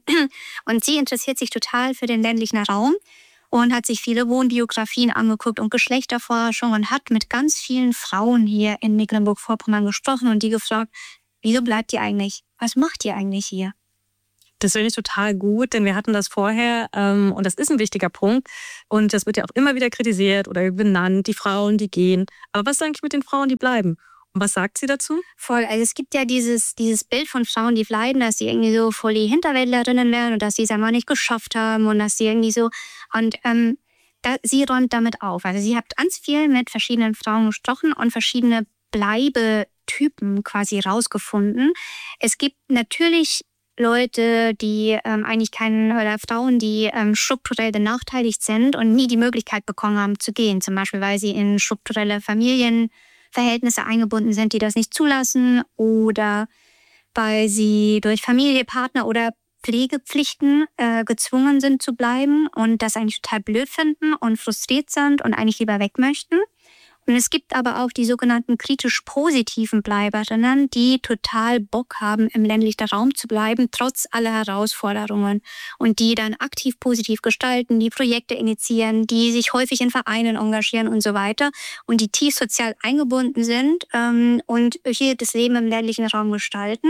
und sie interessiert sich total für den ländlichen Raum und hat sich viele Wohnbiografien angeguckt und Geschlechterforschung und hat mit ganz vielen Frauen hier in Mecklenburg-Vorpommern gesprochen und die gefragt, wieso bleibt ihr eigentlich? Was macht ihr eigentlich hier? Das finde ich total gut, denn wir hatten das vorher und das ist ein wichtiger Punkt und das wird ja auch immer wieder kritisiert oder benannt, die Frauen, die gehen. Aber was ist eigentlich mit den Frauen, die bleiben? Und was sagt sie dazu? Voll. Also es gibt ja dieses Bild von Frauen, die bleiben, dass sie irgendwie so voll die Hinterwäldlerinnen werden und dass sie es einfach nicht geschafft haben und dass sie irgendwie so... Und sie räumt damit auf. Also sie hat ganz viel mit verschiedenen Frauen gesprochen und verschiedene Bleibetypen quasi rausgefunden. Es gibt natürlich Leute, die eigentlich oder Frauen, die strukturell benachteiligt sind und nie die Möglichkeit bekommen haben zu gehen. Zum Beispiel, weil sie in strukturelle Familienverhältnisse eingebunden sind, die das nicht zulassen oder weil sie durch Familie, Partner oder Pflegepflichten gezwungen sind zu bleiben und das eigentlich total blöd finden und frustriert sind und eigentlich lieber weg möchten. Und es gibt aber auch die sogenannten kritisch positiven Bleiberinnen, die total Bock haben, im ländlichen Raum zu bleiben, trotz aller Herausforderungen. Und die dann aktiv positiv gestalten, die Projekte initiieren, die sich häufig in Vereinen engagieren und so weiter. Und die tief sozial eingebunden sind und hier das Leben im ländlichen Raum gestalten.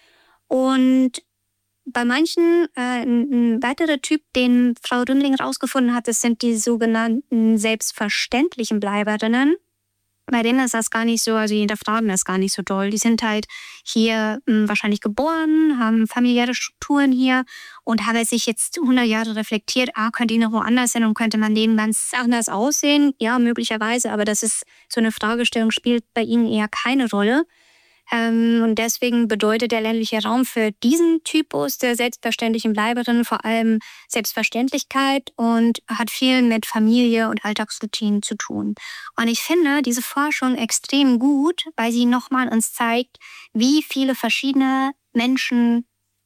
Und bei manchen, ein weiterer Typ, den Frau Rühmling rausgefunden hat, das sind die sogenannten selbstverständlichen Bleiberinnen. Bei denen ist das gar nicht so, also die hinterfragen das gar nicht so doll. Die sind halt hier wahrscheinlich geboren, haben familiäre Strukturen hier und haben sich jetzt 100 Jahre reflektiert, könnte ich noch woanders hin und könnte mein Leben ganz anders aussehen? Ja, möglicherweise, aber das ist so eine Fragestellung, spielt bei ihnen eher keine Rolle. Und deswegen bedeutet der ländliche Raum für diesen Typus der selbstverständlichen Bleiberin vor allem Selbstverständlichkeit und hat viel mit Familie und Alltagsroutinen zu tun. Und ich finde diese Forschung extrem gut, weil sie nochmal uns zeigt, über wie viele verschiedene Menschen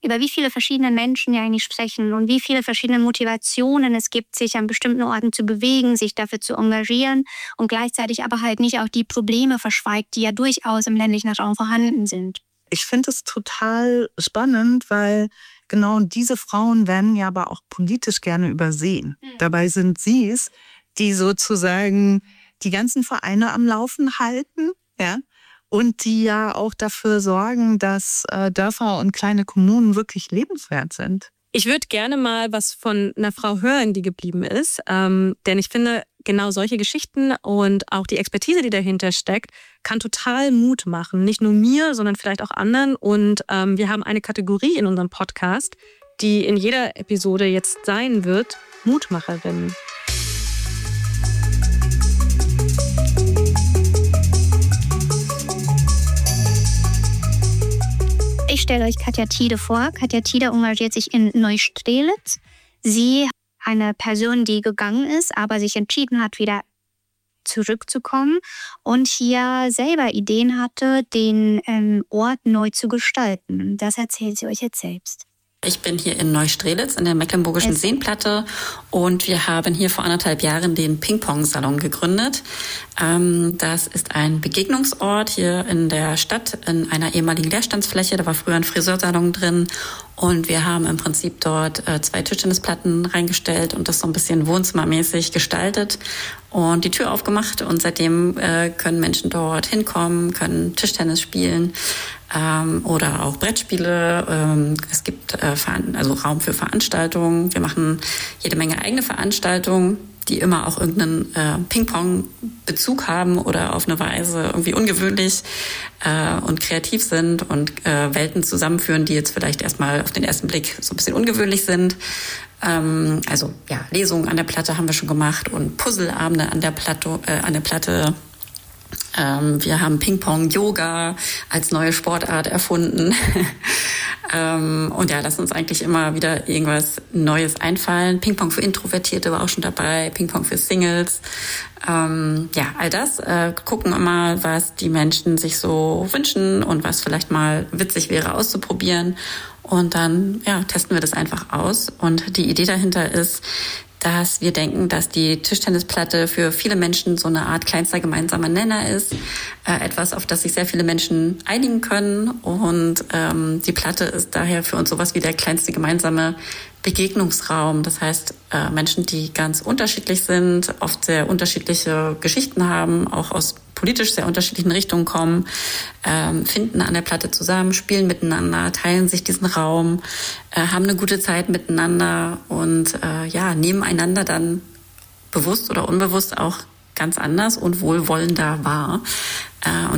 ja eigentlich sprechen und wie viele verschiedene Motivationen es gibt, sich an bestimmten Orten zu bewegen, sich dafür zu engagieren und gleichzeitig aber halt nicht auch die Probleme verschweigt, die ja durchaus im ländlichen Raum vorhanden sind. Ich finde es total spannend, weil genau diese Frauen werden ja aber auch politisch gerne übersehen. Dabei sind sie es, die sozusagen die ganzen Vereine am Laufen halten, ja. Und die ja auch dafür sorgen, dass Dörfer und kleine Kommunen wirklich lebenswert sind. Ich würde gerne mal was von einer Frau hören, die geblieben ist. Denn ich finde, genau solche Geschichten und auch die Expertise, die dahinter steckt, kann total Mut machen. Nicht nur mir, sondern vielleicht auch anderen. Und wir haben eine Kategorie in unserem Podcast, die in jeder Episode jetzt sein wird, Mutmacherinnen. Ich stelle euch Katja Tiede vor. Katja Tiede engagiert sich in Neustrelitz. Sie eine Person, die gegangen ist, aber sich entschieden hat, wieder zurückzukommen und hier selber Ideen hatte, den Ort neu zu gestalten. Das erzählt sie euch jetzt selbst. Ich bin hier in Neustrelitz in der Mecklenburgischen Seenplatte und wir haben hier vor 1,5 Jahren den Ping-Pong-Salon gegründet. Das ist ein Begegnungsort hier in der Stadt, in einer ehemaligen Leerstandsfläche. Da war früher ein Friseursalon drin und wir haben im Prinzip dort 2 Tischtennisplatten reingestellt und das so ein bisschen wohnzimmermäßig gestaltet und die Tür aufgemacht und seitdem können Menschen dort hinkommen, können Tischtennis spielen. Oder auch Brettspiele. Es gibt Raum für Veranstaltungen. Wir machen jede Menge eigene Veranstaltungen, die immer auch irgendeinen Ping-Pong-Bezug haben oder auf eine Weise irgendwie ungewöhnlich und kreativ sind und Welten zusammenführen, die jetzt vielleicht erstmal auf den ersten Blick so ein bisschen ungewöhnlich sind. Lesungen an der Platte haben wir schon gemacht und Puzzleabende an der Platte. Wir haben Ping-Pong-Yoga als neue Sportart erfunden. Und ja, lassen uns eigentlich immer wieder irgendwas Neues einfallen. Ping-Pong für Introvertierte war auch schon dabei, Ping-Pong für Singles. Ja, all das. Gucken immer, was die Menschen sich so wünschen und was vielleicht mal witzig wäre auszuprobieren. Und dann testen wir das einfach aus. Und die Idee dahinter ist, dass wir denken, dass die Tischtennisplatte für viele Menschen so eine Art kleinster gemeinsamer Nenner ist. Etwas, auf das sich sehr viele Menschen einigen können. Und die Platte ist daher für uns sowas wie der kleinste gemeinsame Begegnungsraum. Das heißt, Menschen, die ganz unterschiedlich sind, oft sehr unterschiedliche Geschichten haben, auch aus politisch sehr unterschiedlichen Richtungen kommen, finden an der Platte zusammen, spielen miteinander, teilen sich diesen Raum, haben eine gute Zeit miteinander und nehmen einander dann bewusst oder unbewusst auch ganz anders und wohlwollender wahr.